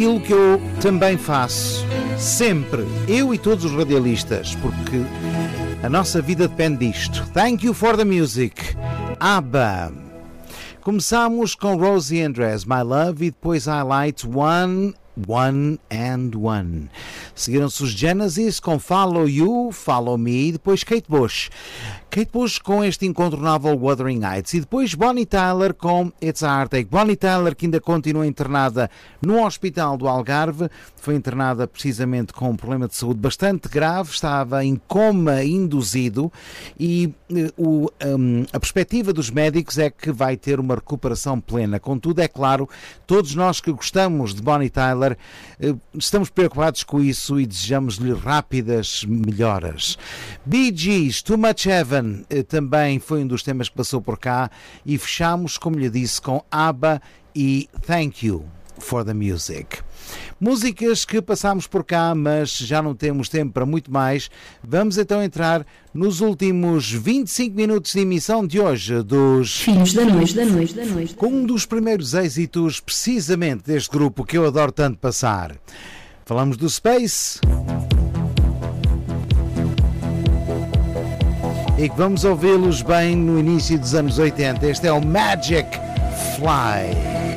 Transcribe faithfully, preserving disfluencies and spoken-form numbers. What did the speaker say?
Aquilo que eu também faço, sempre, eu e todos os radialistas, porque a nossa vida depende disto. Thank you for the music. ABBA. Começámos com Rosie Andress, My Love, e depois Highlights One, One and One. Seguiram-se os Genesis com Follow You, Follow Me, e depois Kate Bush. Kate Bush com este incontornável Wuthering Heights, e depois Bonnie Tyler com It's a Heartache. Bonnie Tyler, que ainda continua internada no Hospital do Algarve, foi internada precisamente com um problema de saúde bastante grave, estava em coma induzido, e uh, um, a perspectiva dos médicos é que vai ter uma recuperação plena. Contudo, é claro, todos nós que gostamos de Bonnie Tyler uh, estamos preocupados com isso e desejamos-lhe rápidas melhoras. Bee Gees, Too Much Heaven, também foi um dos temas que passou por cá, e fechamos, como lhe disse, com ABBA e Thank You for the Music. Músicas que passámos por cá, mas já não temos tempo para muito mais. Vamos então entrar nos últimos vinte e cinco minutos de emissão de hoje dos Filhos da Noite, da Noite, da Noite. Com um dos primeiros êxitos precisamente deste grupo que eu adoro tanto passar. Falamos do Space. E que vamos ouvi-los bem no início dos anos oitenta. Este é o Magic Fly.